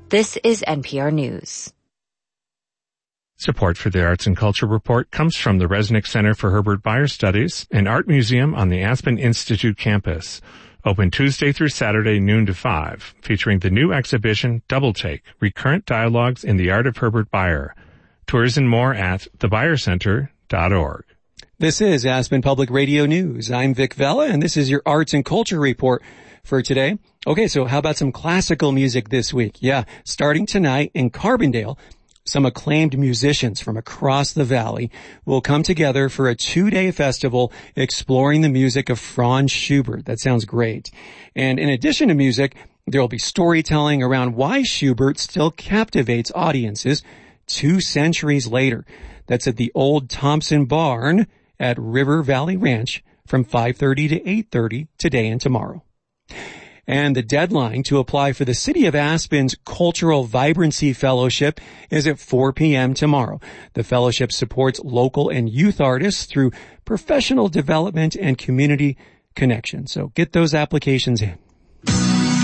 This is NPR News. Support for the Arts and Culture Report comes from the Resnick Center for Herbert Bayer Studies, an art museum on the Aspen Institute campus. Open Tuesday through Saturday, noon to 5, featuring the new exhibition, Double Take, Recurrent Dialogues in the Art of Herbert Bayer. Tours and more at thebuyercenter.org. This is Aspen Public Radio News. I'm Vic Vella, and this is your Arts and Culture Report for today. Okay, so how about some classical music this week? Yeah, starting tonight in Carbondale, some acclaimed musicians from across the valley will come together for a 2-day festival exploring the music of Franz Schubert. That sounds great. And in addition to music, there will be storytelling around why Schubert still captivates audiences 2 centuries later. That's at the old Thompson Barn at River Valley Ranch from 5:30 to 8:30 today and tomorrow. And the deadline to apply for the City of Aspen's Cultural Vibrancy Fellowship is at 4 p.m. tomorrow. The fellowship supports local and youth artists through professional development and community connection. So get those applications in.